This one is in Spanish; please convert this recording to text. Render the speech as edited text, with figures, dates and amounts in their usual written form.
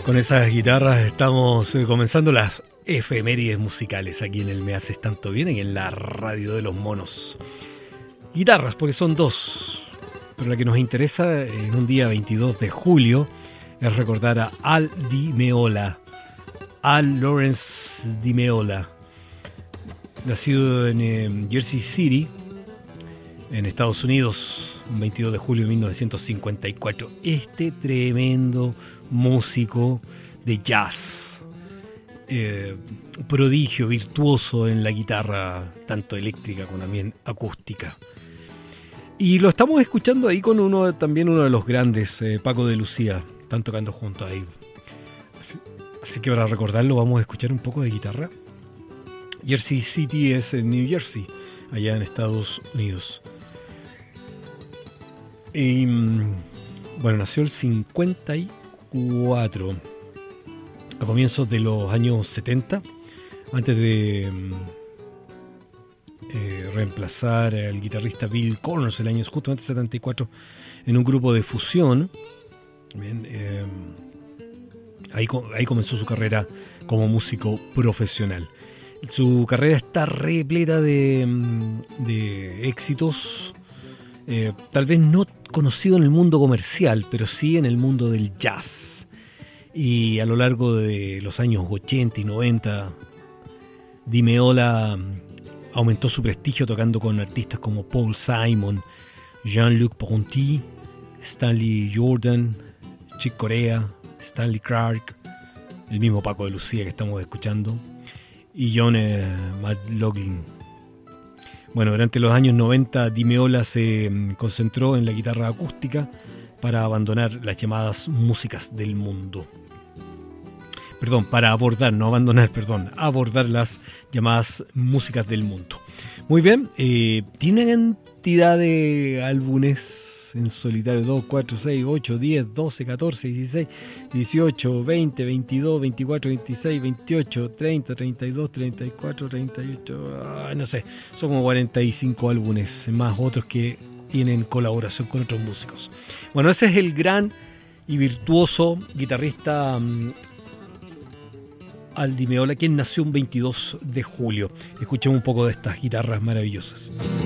Con esas guitarras estamos comenzando las efemérides musicales aquí en el Me Haces Tanto Bien y en la radio de los monos. Guitarras, porque son dos, pero la que nos interesa en un día 22 de julio es recordar a Al Di Meola, Al Lawrence Di Meola, nacido en Jersey City, en Estados Unidos, un 22 de julio de 1954. Este tremendo músico de jazz, prodigio, virtuoso en la guitarra, tanto eléctrica como también acústica. Y lo estamos escuchando ahí con uno de los grandes, Paco de Lucía, están tocando juntos ahí. Así que para recordarlo vamos a escuchar un poco de guitarra. Jersey City es en New Jersey, allá en Estados Unidos. Y bueno, nació el 54, a comienzos de los años 70, antes de reemplazar al guitarrista Bill Connors el año justamente 74 en un grupo de fusión. Bien, ahí comenzó su carrera como músico profesional. Su carrera está repleta de éxitos, tal vez no conocido en el mundo comercial, pero sí en el mundo del jazz. Y a lo largo de los años 80 y 90, Di Meola aumentó su prestigio tocando con artistas como Paul Simon, Jean-Luc Ponty, Stanley Jordan, Chick Corea, Stanley Clarke, el mismo Paco de Lucía que estamos escuchando, y John McLaughlin. Bueno, durante los años 90 Di Meola se concentró en la guitarra acústica para abandonar las llamadas músicas del mundo. Abordar las llamadas músicas del mundo. Muy bien, tiene cantidad de álbumes en solitario: 2, 4, 6, 8, 10, 12, 14, 16, 18, 20, 22, 24, 26, 28, 30, 32, 34, 38, no sé, son como 45 álbumes, más otros que tienen colaboración con otros músicos. Bueno, ese es el gran y virtuoso guitarrista Al Di Meola, quien nació un 22 de julio. Escuchemos un poco de estas guitarras maravillosas.